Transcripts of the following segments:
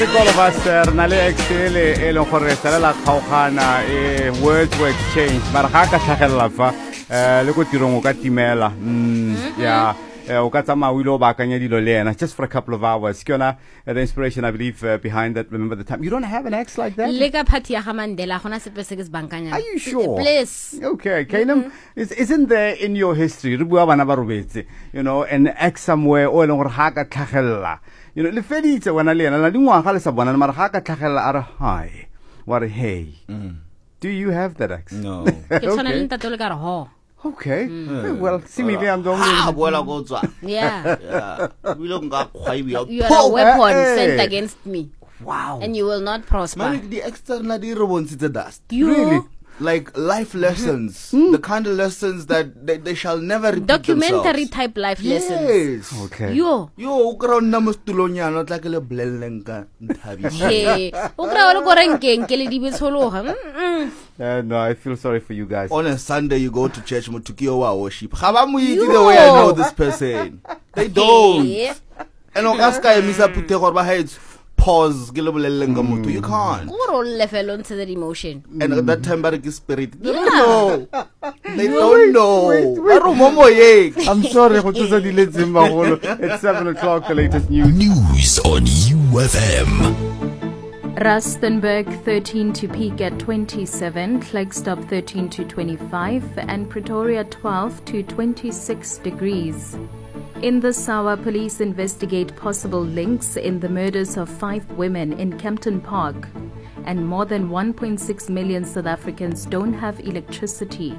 All of us Nale Excel e leng gore tsela la kgaogana words were exchanged mara ga ka tlhagella fa le go tirong o ka timela yeah o ka tsama wilo ba kanya dilo le ena just for a couple of hours ke yona the inspiration I believe behind that. Remember the time you don't have an ex like that le ka party ya ga Mandela gona sepe se ke se bankanya. Are you sure? Please. Okay, Kainam, isn't there in your history re bua bana ba robetse you know an ex somewhere o leng gore ha ka tlhagella you know le feditse wena le ena la dingwaga le sa bona mara ga ka tlhagella are hi what hey do you have that ex? No. Ke tsona le ntate le ka re ho. Okay. Well, seemingly I'm the only Yeah. Yeah. You are a weapon sent against me. Wow. And you will not prosper. Man, the external the dust. You Really? Like life lessons, the kind of lessons that they shall never repeat documentary themselves. type life lessons. Yes. Okay. Yo. Yo, ukra namus tulonya not like a blellenka. Hey. Ukra wala ko renkeng ke le di betshologa. No, I feel sorry for you guys. On a Sunday, you go to church, mutukio wa worship. Habamuiti the way I know this person. They don't. Yeah. And okaska emisa pute korba heads. Pause. You can't. Go level onto the emotion. And at that time, Bariki spirit. They Yeah. don't know. They don't know. Wait. I'm sorry. It's 7 o'clock. The latest news. News on UFM. Rustenburg 13 to peak at 27, Klerksdorp 13 to 25, and Pretoria 12 to 26 degrees. In this hour, police investigate possible links in the murders of 5 women in Kempton Park, and more than 1.6 million South Africans don't have electricity.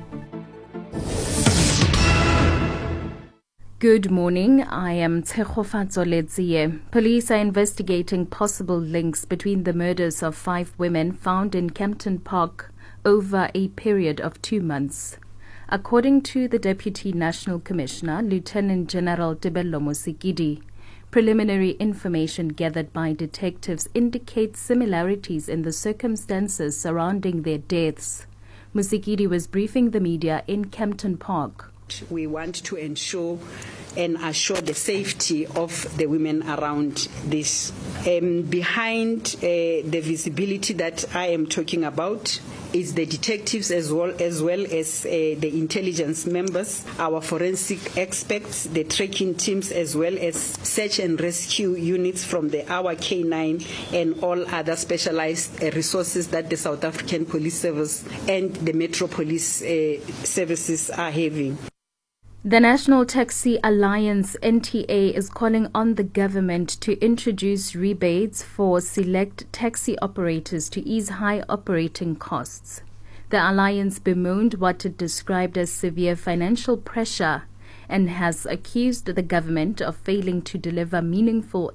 Good morning, I am Tshegofatso Letsie. Police are investigating possible links between the murders of 5 women found in Kempton Park over a period of 2 months. According to the Deputy National Commissioner, Lieutenant General Tebello Mosikidi, preliminary information gathered by detectives indicates similarities in the circumstances surrounding their deaths. Mosikidi was briefing the media in Kempton Park. We want to ensure and assure the safety of the women around this. Behind the visibility that I am talking about is the detectives as well as the intelligence members, our forensic experts, the tracking teams, as well as search and rescue units from our K9 and all other specialized resources that the South African Police Service and the Metro Police services are having. The National Taxi Alliance NTA is calling on the government to introduce rebates for select taxi operators to ease high operating costs. The alliance bemoaned what it described as severe financial pressure and has accused the government of failing to deliver meaningful